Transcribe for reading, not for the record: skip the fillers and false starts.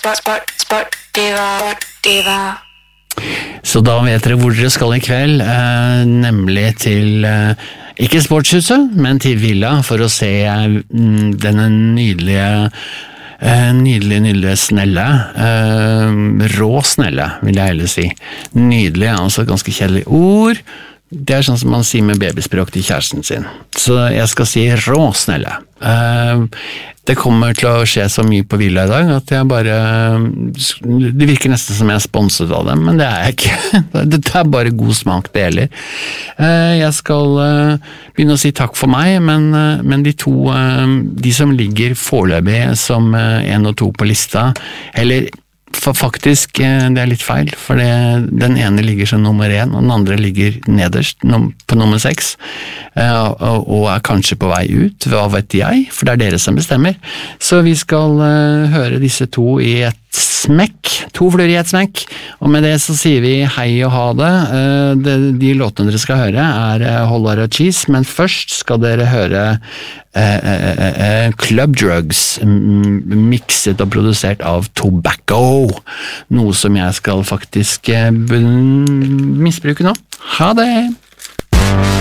Så da vet dere hvor dere skal i kveld, nemlig til, ikke Sportshuset, men til Villa, for å se denne nydelige snelle, rå snelle, vil jeg heller si. Nydelig, altså ganske kjedelig ord. Det sånn som man sier med babyspråk til kjæresten sin. Så jeg skal si rå snelle. Det kommer til å skje så mye på Villa i dag at jeg bare, det virker nesten som jeg er sponset av dem, men det jeg ikke. Det bare god smak det gjelder. Jeg skal begynne å si takk for meg, men de to, de som ligger foreløpig som 1 og 2 på lista, eller faktisk, det litt feil, for den ene ligger som nummer 1, og den andre ligger nederst på nummer 6, og kanskje på vei ut, hva vet jeg, for det dere som bestemmer. Så vi skal høre disse to i et smekk, 2 fluer i et smekk, og med det så sier vi hei og ha det. De låtene dere skal høre Hollar og Cheese, men først skal dere høre Club Drugs, mikset og produsert av Tobacco, noe som jeg skal faktisk misbruke nå. Ha det!